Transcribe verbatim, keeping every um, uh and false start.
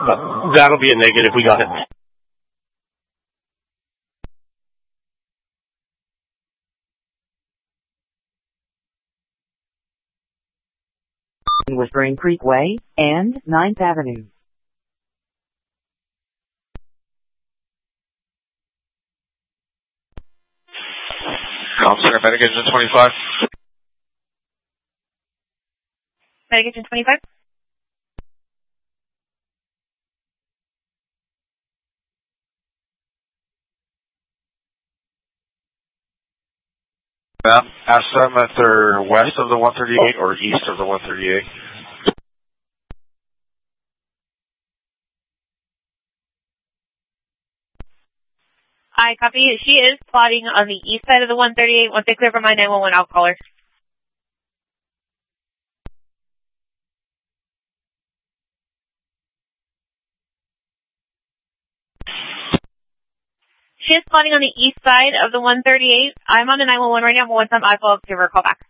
Uh, that'll be a negative. We got it. Whispering Creek Way and ninth Avenue. Officer, Medication twenty-five. Medication twenty-five. Um, ask them if they're west of the one thirty-eight or east of the one thirty-eight. I copy. She is plotting on the east side of the one thirty-eight. Once they clear from my nine one one, I'll call her. She is plotting on the east side of the one thirty-eight. I'm on the nine one one right now, but once I'm I will give her a call back.